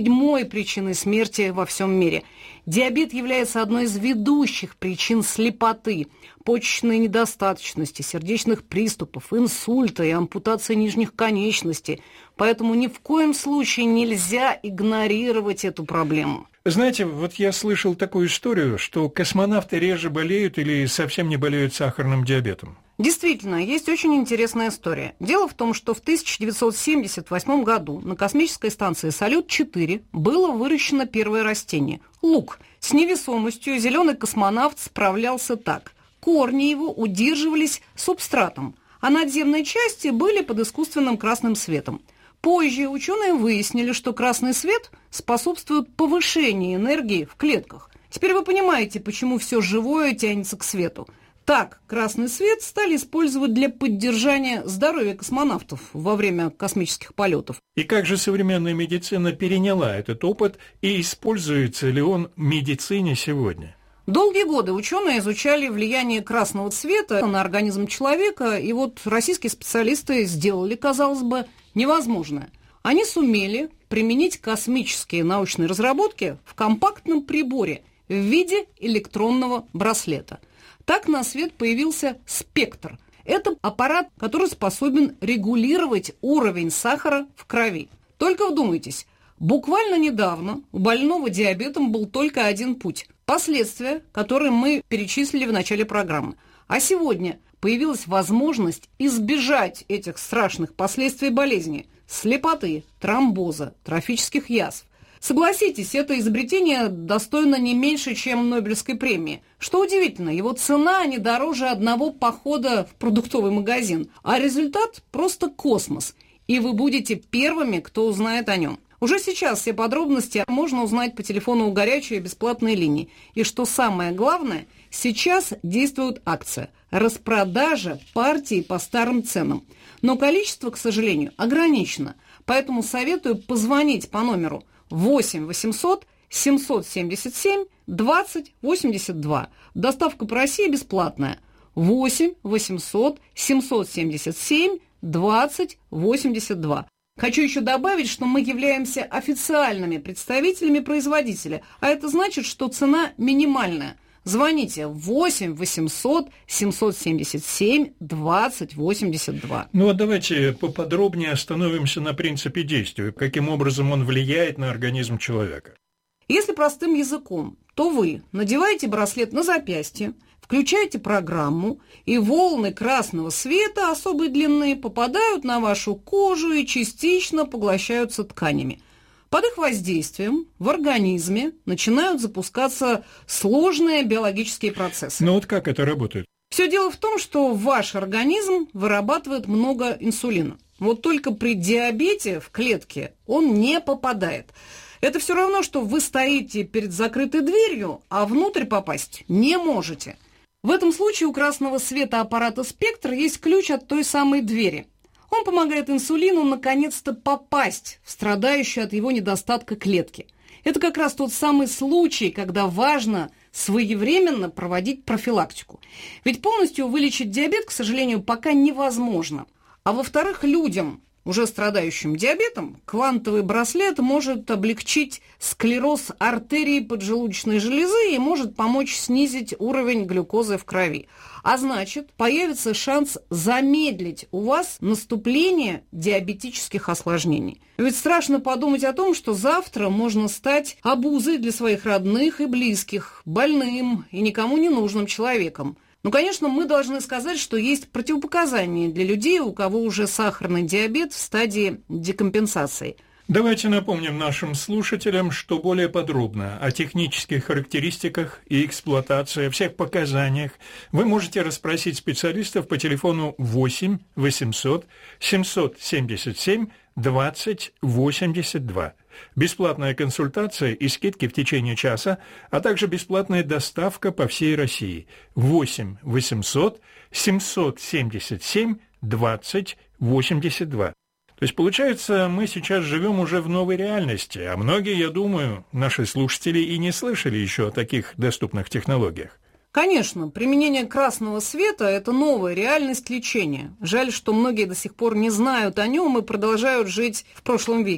седьмой причиной смерти во всем мире. Диабет является одной из ведущих причин слепоты, почечной недостаточности, сердечных приступов, инсульта и ампутации нижних конечностей. Поэтому ни в коем случае нельзя игнорировать эту проблему. Знаете, вот я слышал такую историю, что космонавты реже болеют или совсем не болеют сахарным диабетом. Действительно, есть очень интересная история. Дело в том, что в тысяча девятьсот семьдесят восьмом году на космической станции «Салют четыре» было выращено первое растение – лук. С невесомостью зеленый космонавт справлялся так. Корни его удерживались субстратом, а надземные части были под искусственным красным светом. Позже ученые выяснили, что красный свет способствует повышению энергии в клетках. Теперь вы понимаете, почему все живое тянется к свету. Так, красный свет стали использовать для поддержания здоровья космонавтов во время космических полетов. И как же современная медицина переняла этот опыт и используется ли он в медицине сегодня? Долгие годы ученые изучали влияние красного цвета на организм человека, и вот российские специалисты сделали, казалось бы, невозможное. Они сумели применить космические научные разработки в компактном приборе в виде электронного браслета. Так на свет появился спектр. Это аппарат, который способен регулировать уровень сахара в крови. Только вдумайтесь, буквально недавно у больного диабетом был только один путь – последствия, которые мы перечислили в начале программы. А сегодня появилась возможность избежать этих страшных последствий болезни – слепоты, тромбоза, трофических язв. Согласитесь, это изобретение достойно не меньше, чем Нобелевской премии. Что удивительно, его цена не дороже одного похода в продуктовый магазин, а результат просто космос, и вы будете первыми, кто узнает о нем. Уже сейчас все подробности можно узнать по телефону у горячей бесплатной линии. И что самое главное, сейчас действует акция – распродажа партии по старым ценам. Но количество, к сожалению, ограничено, поэтому советую позвонить по номеру восемь восемьсот семьсот семьдесят семь двадцать восемьдесят два. Доставка по России бесплатная. восемь восемьсот семьсот семьдесят семь двадцать восемьдесят два. Хочу еще добавить, что мы являемся официальными представителями производителя, а это значит, что цена минимальная. Звоните восемь восемьсот семьсот семьдесят семь двадцать восемьдесят два. Ну а давайте поподробнее остановимся на принципе действия, каким образом он влияет на организм человека. Если простым языком, то вы надеваете браслет на запястье, включаете программу, и волны красного света особой длины попадают на вашу кожу и частично поглощаются тканями. Под их воздействием в организме начинают запускаться сложные биологические процессы. Ну вот как это работает? Все дело в том, что ваш организм вырабатывает много инсулина. Вот только при диабете в клетке он не попадает. Это все равно, что вы стоите перед закрытой дверью, а внутрь попасть не можете. В этом случае у красного света аппарата «Спектр» есть ключ от той самой двери. Он помогает инсулину наконец-то попасть в страдающую от его недостатка клетки. Это как раз тот самый случай, когда важно своевременно проводить профилактику. Ведь полностью вылечить диабет, к сожалению, пока невозможно. А во-вторых, людям, уже страдающим диабетом, квантовый браслет может облегчить склероз артерий поджелудочной железы и может помочь снизить уровень глюкозы в крови. А значит, появится шанс замедлить у вас наступление диабетических осложнений. Ведь страшно подумать о том, что завтра можно стать обузой для своих родных и близких, больным и никому не нужным человеком. Ну, конечно, мы должны сказать, что есть противопоказания для людей, у кого уже сахарный диабет в стадии декомпенсации. Давайте напомним нашим слушателям, что более подробно о технических характеристиках и эксплуатации, о всех показаниях вы можете расспросить специалистов по телефону восемь восемьсот семьсот семьдесят семь двадцать восемьдесят два. Бесплатная консультация и скидки в течение часа, а также бесплатная доставка по всей России. восемь восемьсот семьсот семьдесят семь двадцать восемьдесят два. То есть, получается, мы сейчас живем уже в новой реальности, а многие, я думаю, наши слушатели и не слышали еще о таких доступных технологиях. Конечно, применение красного света – это новая реальность лечения. Жаль, что многие до сих пор не знают о нем и продолжают жить в прошлом веке.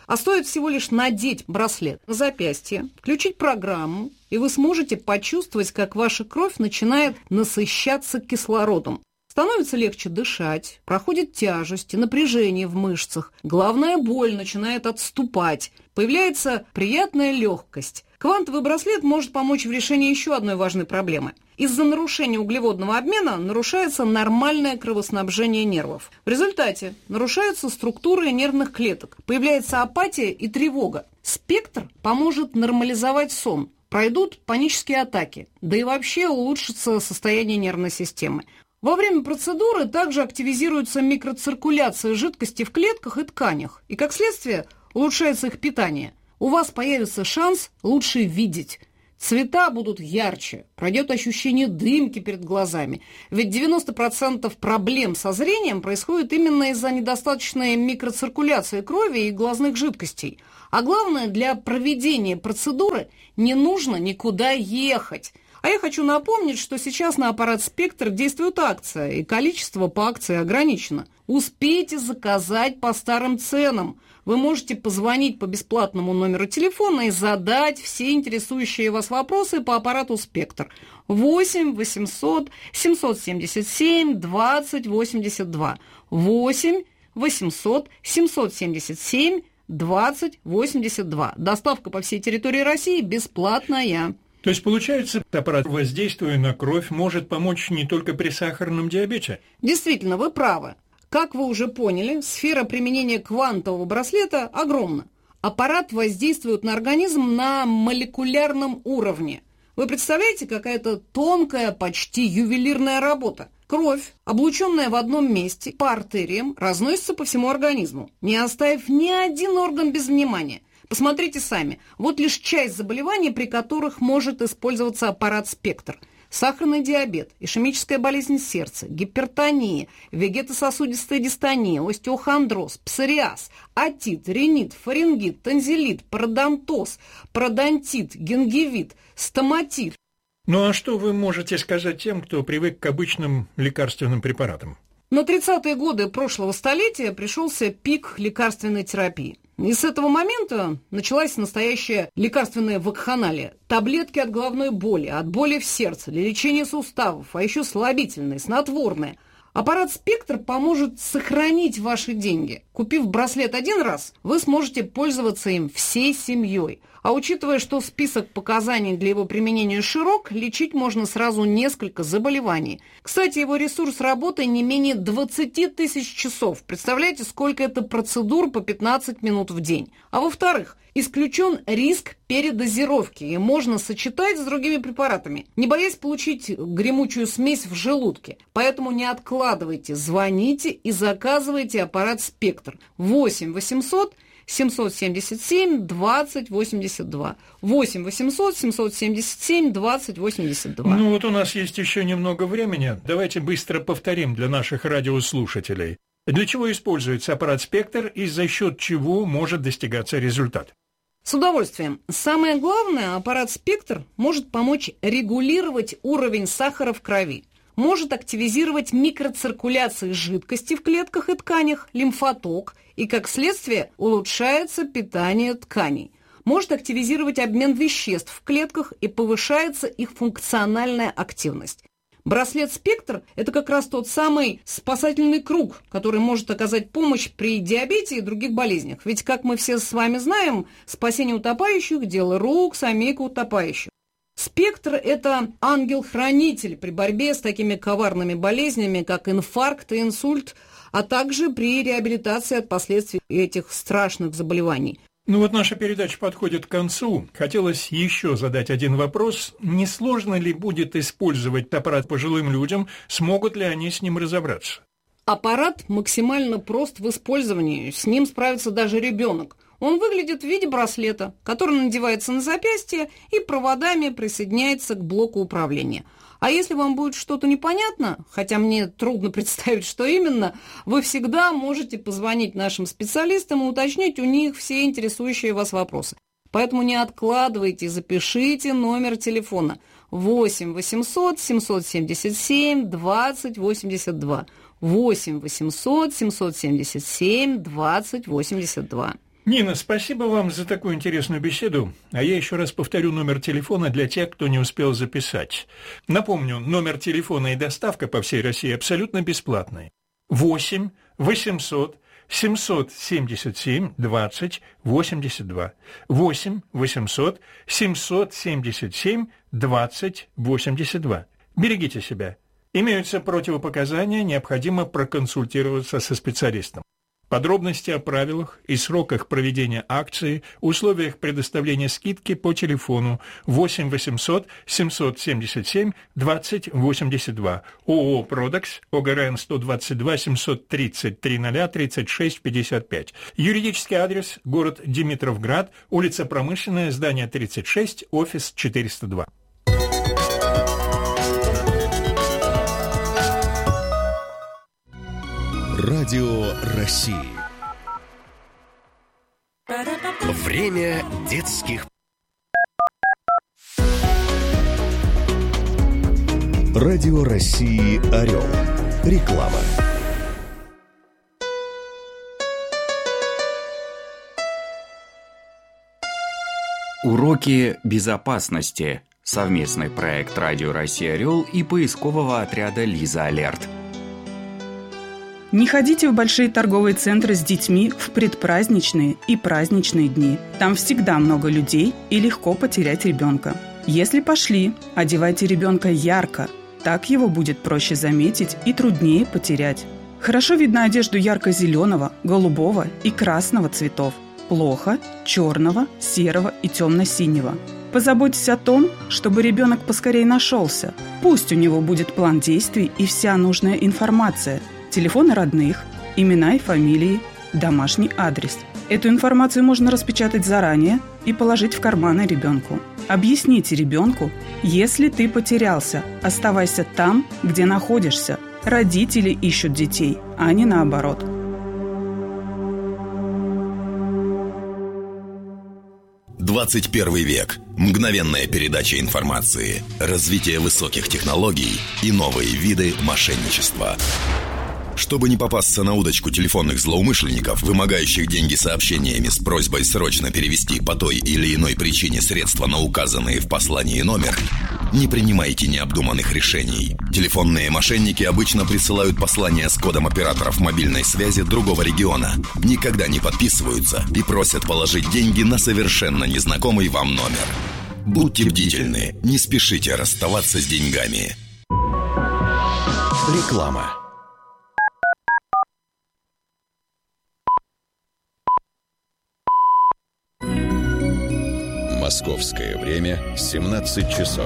А стоит всего лишь надеть браслет на запястье, включить программу, и вы сможете почувствовать, как ваша кровь начинает насыщаться кислородом. Становится легче дышать, проходит тяжесть и напряжение в мышцах. Главная боль начинает отступать. Появляется приятная легкость. Квантовый браслет может помочь в решении еще одной важной проблемы. Из-за нарушения углеводного обмена нарушается нормальное кровоснабжение нервов. В результате нарушаются структуры нервных клеток, появляется апатия и тревога. Спектр поможет нормализовать сон, пройдут панические атаки, да и вообще улучшится состояние нервной системы. Во время процедуры также активизируется микроциркуляция жидкости в клетках и тканях, и, как следствие, улучшается их питание. У вас появится шанс лучше видеть. Цвета будут ярче, пройдет ощущение дымки перед глазами. Ведь девяносто процентов проблем со зрением происходит именно из-за недостаточной микроциркуляции крови и глазных жидкостей. А главное, для проведения процедуры не нужно никуда ехать. А я хочу напомнить, что сейчас на аппарат «Спектр» действует акция, и количество по акции ограничено. Успейте заказать по старым ценам. Вы можете позвонить по бесплатному номеру телефона и задать все интересующие вас вопросы по аппарату «Спектр». восемь восемьсот семьсот семьдесят семь двадцать восемьдесят два. восемь восемьсот семьсот семьдесят семь двадцать восемьдесят два. Доставка по всей территории России бесплатная. То есть, получается, аппарат, воздействуя на кровь, может помочь не только при сахарном диабете? Действительно, вы правы. Как вы уже поняли, сфера применения квантового браслета огромна. Аппарат воздействует на организм на молекулярном уровне. Вы представляете, какая это тонкая, почти ювелирная работа? Кровь, облученная в одном месте по артериям, разносится по всему организму, не оставив ни один орган без внимания. Посмотрите сами, вот лишь часть заболеваний, при которых может использоваться аппарат «Спектр». Сахарный диабет, ишемическая болезнь сердца, гипертония, вегетососудистая дистония, остеохондроз, псориаз, отит, ринит, фарингит, танзелит, пародонтоз, пародонтит, гингивит, стоматит. Ну а что вы можете сказать тем, кто привык к обычным лекарственным препаратам? На тридцатые годы прошлого столетия пришелся пик лекарственной терапии. И с этого момента началась настоящая лекарственная вакханалия. Таблетки от головной боли, от боли в сердце, для лечения суставов, а еще слабительные, снотворные. Аппарат «Спектр» поможет сохранить ваши деньги. Купив браслет один раз, вы сможете пользоваться им всей семьей. А учитывая, что список показаний для его применения широк, лечить можно сразу несколько заболеваний. Кстати, его ресурс работы не менее двадцать тысяч часов. Представляете, сколько это процедур по пятнадцать минут в день. А во-вторых, исключен риск передозировки, и можно сочетать с другими препаратами, не боясь получить гремучую смесь в желудке. Поэтому не откладывайте, звоните и заказывайте аппарат «Спектр». восемь восемьсот семьсот семьдесят семь двадцать восемьдесят два. восемь восемьсот семьсот семьдесят семь двадцать восемьдесят два. Ну вот у нас есть еще немного времени. Давайте быстро повторим для наших радиослушателей. Для чего используется аппарат «Спектр» и за счет чего может достигаться результат? С удовольствием. Самое главное, аппарат «Спектр» может помочь регулировать уровень сахара в крови, может активизировать микроциркуляцию жидкости в клетках и тканях, лимфоток, и, как следствие, улучшается питание тканей. Может активизировать обмен веществ в клетках и повышается их функциональная активность. Браслет «Спектр» – это как раз тот самый спасательный круг, который может оказать помощь при диабете и других болезнях. Ведь, как мы все с вами знаем, спасение утопающих – дело рук самих утопающих. «Спектр» – это ангел-хранитель при борьбе с такими коварными болезнями, как инфаркт и инсульт, а также при реабилитации от последствий этих страшных заболеваний. Ну вот наша передача подходит к концу. Хотелось еще задать один вопрос. Не сложно ли будет использовать аппарат пожилым людям? Смогут ли они с ним разобраться? Аппарат максимально прост в использовании. С ним справится даже ребенок. Он выглядит в виде браслета, который надевается на запястье и проводами присоединяется к блоку управления. А если вам будет что-то непонятно, хотя мне трудно представить, что именно, вы всегда можете позвонить нашим специалистам и уточнить у них все интересующие вас вопросы. Поэтому не откладывайте, запишите номер телефона восемь восемьсот семьсот семьдесят семь двадцать восемьдесят два. восемь восемьсот семьсот семьдесят семь двадцать восемьдесят два. Нина, спасибо вам за такую интересную беседу. А я еще раз повторю номер телефона для тех, кто не успел записать. Напомню, номер телефона и доставка по всей России абсолютно бесплатные. восемь восемьсот семьсот семьдесят семь двадцать восемьдесят два. восемь восемьсот семьсот семьдесят семь двадцать восемьдесят два. Берегите себя. Имеются противопоказания, необходимо проконсультироваться со специалистом. Подробности о правилах и сроках проведения акции, условиях предоставления скидки по телефону восемь восемьсот семьсот семьдесят семь двадцать восемьдесят два. ООО «Продекс», ОГРН сто двадцать два семьсот тридцать три ноль тридцать шесть пятьдесят пять. Юридический адрес: город Димитровград, улица Промышленная, здание тридцать шесть, офис четыреста два. Радио России. Время детских. Радио России «Орел». Реклама. Уроки безопасности. Совместный проект Радио России «Орел» и поискового отряда «Лиза Алерт». Не ходите в большие торговые центры с детьми в предпраздничные и праздничные дни. Там всегда много людей и легко потерять ребенка. Если пошли, одевайте ребенка ярко. Так его будет проще заметить и труднее потерять. Хорошо видно одежду ярко-зеленого, голубого и красного цветов. Плохо черного, серого и темно-синего. Позаботьтесь о том, чтобы ребенок поскорее нашелся. Пусть у него будет план действий и вся нужная информация. Телефоны родных, имена и фамилии, домашний адрес. Эту информацию можно распечатать заранее и положить в карманы ребенку. Объясните ребенку: если ты потерялся, оставайся там, где находишься. Родители ищут детей, а не наоборот. двадцать первый век. Мгновенная передача информации, развитие высоких технологий и новые виды мошенничества. Чтобы не попасться на удочку телефонных злоумышленников, вымогающих деньги сообщениями с просьбой срочно перевести по той или иной причине средства на указанные в послании номер, не принимайте необдуманных решений. Телефонные мошенники обычно присылают послания с кодом операторов мобильной связи другого региона, никогда не подписываются и просят положить деньги на совершенно незнакомый вам номер. Будьте бдительны, не спешите расставаться с деньгами. Реклама. Московское время семнадцать часов.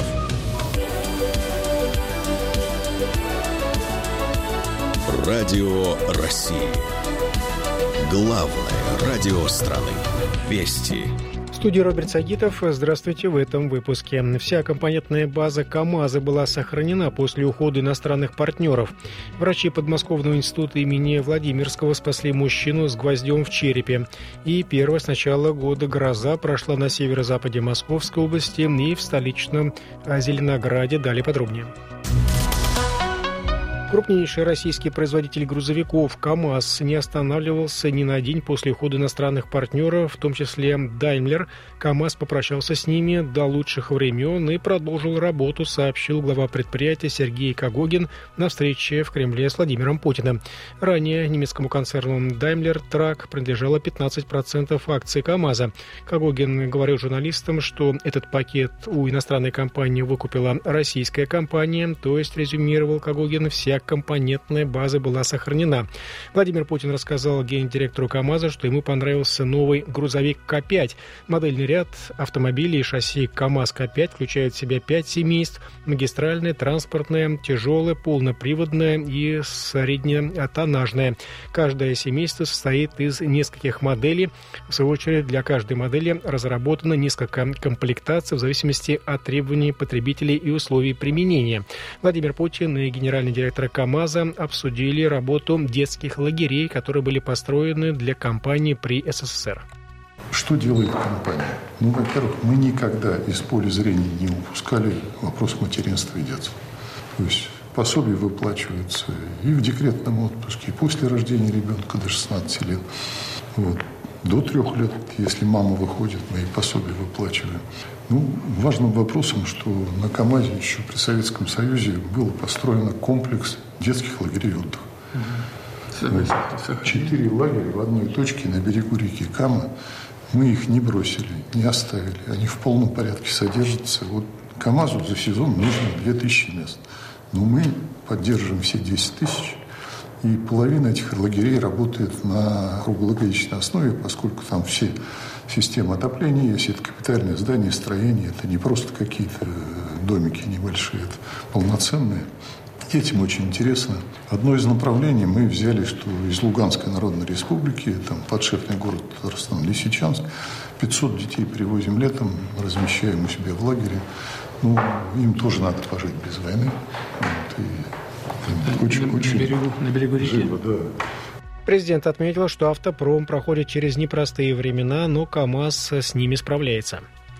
Радио России. Главное радио страны. Вести. В студии Роберт Сагитов. Здравствуйте в этом выпуске. Вся компонентная база КАМАЗа была сохранена после ухода иностранных партнеров. Врачи подмосковного института имени Владимирского спасли мужчину с гвоздем в черепе. И первая с начала года гроза прошла на северо-западе Московской области и в столичном Зеленограде. Далее подробнее. Крупнейший российский производитель грузовиков КАМАЗ не останавливался ни на день после ухода иностранных партнеров, в том числе Daimler. КАМАЗ попрощался с ними до лучших времен и продолжил работу, сообщил глава предприятия Сергей Кагогин на встрече в Кремле с Владимиром Путиным. Ранее немецкому концерну Daimler Truck принадлежало пятнадцать процентов акций КАМАЗа. Кагогин говорил журналистам, что этот пакет у иностранной компании выкупила российская компания, то есть, резюмировал Кагогин, вся компонентная база была сохранена. Владимир Путин рассказал гендиректору КАМАЗа, что ему понравился новый грузовик К пять. Модельный ряд автомобилей и шасси КАМАЗ К пять включает в себя пять семейств: магистральное, транспортное, тяжелое, полноприводное и среднетоннажное. Каждое семейство состоит из нескольких моделей. В свою очередь, для каждой модели разработано несколько комплектаций в зависимости от требований потребителей и условий применения. Владимир Путин и генеральный директор КАМАЗа обсудили работу детских лагерей, которые были построены для компании при СССР. Что делает компания? Ну, во-первых, мы никогда из поля зрения не упускали вопрос материнства и детства. То есть пособие выплачивается и в декретном отпуске, и после рождения ребенка до шестнадцати лет. Вот. до трех лет, если мама выходит, мы ей пособие выплачиваем. Ну, важным вопросом, что на КамАЗе еще при Советском Союзе был построен комплекс детских лагерей отдыха. Угу. Четыре лагеря в одной точке на берегу реки Кама. Мы их не бросили, не оставили. Они в полном порядке содержатся. Вот КамАЗу за сезон нужно две тысячи мест. Но мы поддерживаем все десять тысяч. И половина этих лагерей работает на круглогодичной основе, поскольку там все системы отопления есть, это капитальные здания, строения, это не просто какие-то домики небольшие, это полноценные. Детям очень интересно. Одно из направлений мы взяли, что из Луганской Народной Республики, там подшефный город Татарстан, Лисичанск, пятьсот детей привозим летом, размещаем у себя в лагере. Ну, им тоже надо пожить без войны. Вот, и очень, на, очень на, берегу, на берегу реки. Живо, да. Президент отметил, что автопром проходит через непростые времена, но КамАЗ с ними справляется.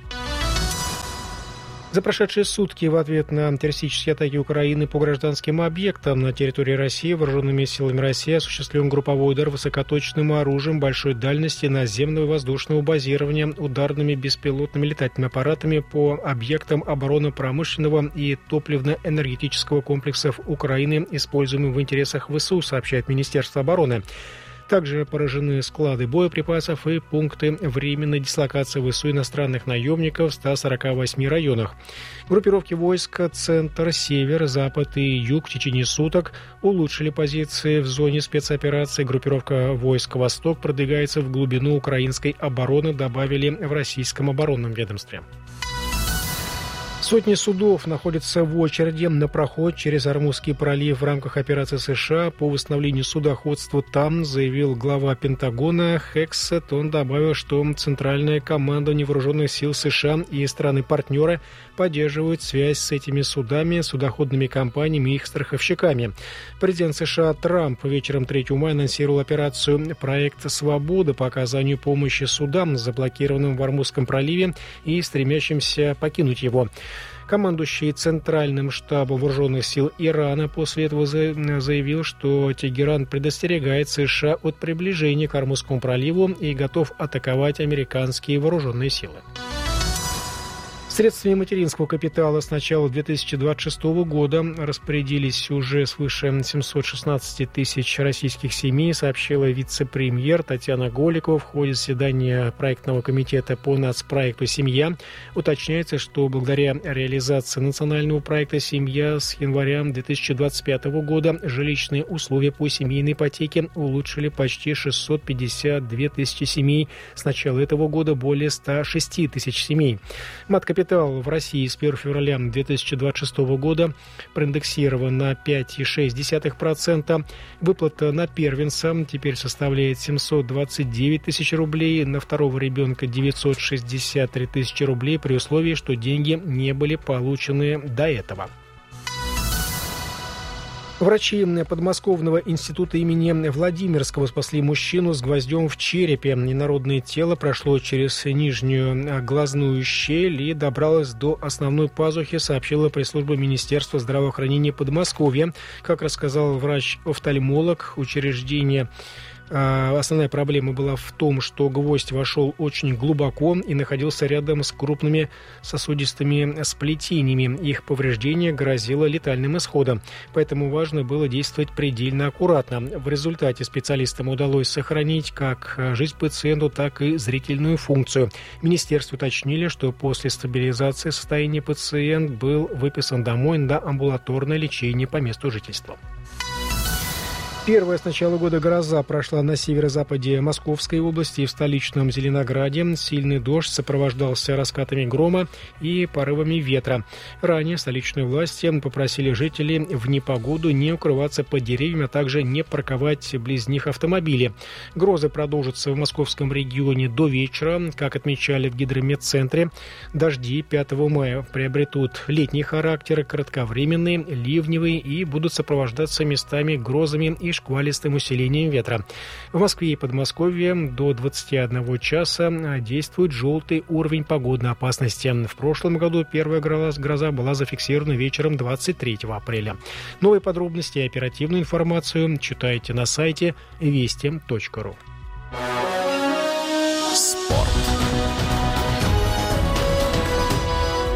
За прошедшие сутки в ответ на террористические атаки Украины по гражданским объектам на территории России вооруженными силами России осуществлен групповой удар высокоточным оружием большой дальности наземного и воздушного базирования ударными беспилотными летательными аппаратами по объектам оборонно-промышленного и топливно-энергетического комплексов Украины, используемым в интересах ВСУ, сообщает Министерство обороны. Также поражены склады боеприпасов и пункты временной дислокации ВСУ иностранных наемников в ста сорока восьми районах. Группировки войск «Центр», «Север», «Запад» и «Юг» в течение суток улучшили позиции в зоне спецоперации. Группировка войск «Восток» продвигается в глубину украинской обороны, добавили в российском оборонном ведомстве. Сотни судов находятся в очереди на проход через Ормузский пролив в рамках операции США по восстановлению судоходства там, заявил глава Пентагона Хексет. Он добавил, что Центральное командование вооруженных сил США и страны-партнеры поддерживают связь с этими судами, судоходными компаниями и их страховщиками. Президент США Трамп вечером третьего мая анонсировал операцию «Проект Свобода» по оказанию помощи судам, заблокированным в Ормузском проливе и стремящимся покинуть его. Командующий Центральным штабом вооруженных сил Ирана после этого заявил, что Тегеран предостерегает США от приближения к Ормузскому проливу и готов атаковать американские вооруженные силы. Средствами материнского капитала с начала две тысячи двадцать шестого года распорядились уже свыше семьсот шестнадцать тысяч российских семей, сообщила вице-премьер Татьяна Голикова в ходе заседания проектного комитета по нацпроекту «Семья». Уточняется, что благодаря реализации национального проекта «Семья» с января две тысячи двадцать пятого года жилищные условия по семейной ипотеке улучшили почти шестьсот пятьдесят две тысячи семей. С начала этого года более ста шести тысяч семей. Мат-капитал в России с первого февраля две тысячи двадцать шестого года проиндексирован на пять целых шесть десятых процента. Выплата на первенца теперь составляет семьсот двадцать девять тысяч рублей, на второго ребенка девятьсот шестьдесят три тысячи рублей при условии, что деньги не были получены до этого. Врачи подмосковного института имени Владимирского спасли мужчину с гвоздем в черепе. Инородное тело прошло через нижнюю глазную щель и добралось до основной пазухи, сообщила пресс-служба Министерства здравоохранения Подмосковья. Как рассказал врач-офтальмолог учреждения, основная проблема была в том, что гвоздь вошел очень глубоко и находился рядом с крупными сосудистыми сплетениями. Их повреждение грозило летальным исходом, поэтому важно было действовать предельно аккуратно. В результате специалистам удалось сохранить как жизнь пациенту, так и зрительную функцию. Министерство уточнили, что после стабилизации состояния пациент был выписан домой на амбулаторное лечение по месту жительства. Первая с начала года гроза прошла на северо-западе Московской области и в столичном Зеленограде. Сильный дождь сопровождался раскатами грома и порывами ветра. Ранее столичные власти попросили жителей в непогоду не укрываться под деревьями, а также не парковать близ них автомобили. Грозы продолжатся в московском регионе до вечера. Как отмечали в гидрометцентре, дожди пятого мая приобретут летний характер, кратковременные, ливневые и будут сопровождаться местами грозами и шквалистым усилением ветра. В Москве и Подмосковье до двадцати одного часа действует желтый уровень погодной опасности. В прошлом году первая гроза была зафиксирована вечером двадцать третьего апреля. Новые подробности и оперативную информацию читайте на сайте вести точка ру.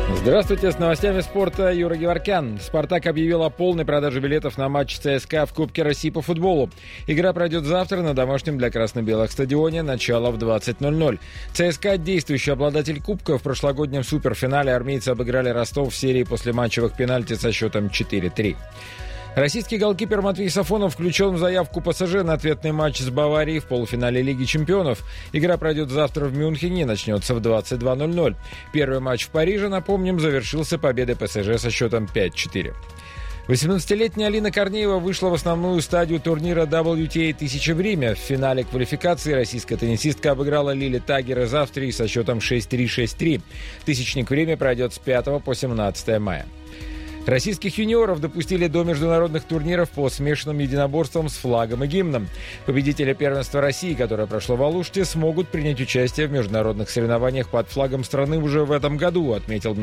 Здравствуйте, с новостями спорта Юра Геворкян. «Спартак» объявил о полной продаже билетов на матч ЦСКА в Кубке России по футболу. Игра пройдет завтра на домашнем для красно-белых стадионе, начало в двадцать ноль ноль. ЦСКА, действующий обладатель Кубка, в прошлогоднем суперфинале армейцы обыграли Ростов в серии послематчевых пенальти со счетом четыре три. Российский голкипер Матвей Сафонов включен в заявку ПСЖ на ответный матч с Баварией в полуфинале Лиги чемпионов. Игра пройдет завтра в Мюнхене и начнется в двадцать два ноль ноль. Первый матч в Париже, напомним, завершился победой ПСЖ со счетом пять четыре. восемнадцатилетняя Алина Корнеева вышла в основную стадию турнира дабл ю ти эй тысяча в Риме. В финале квалификации российская теннисистка обыграла Лили Тагер из Австрии со счетом шесть три шесть три. Тысячник в Риме пройдет с пятого по семнадцатое мая. Российских юниоров допустили до международных турниров по смешанным единоборствам с флагом и гимном. Победители первенства России, которое прошло в Алуште, смогут принять участие в международных соревнованиях под флагом страны уже в этом году, отметил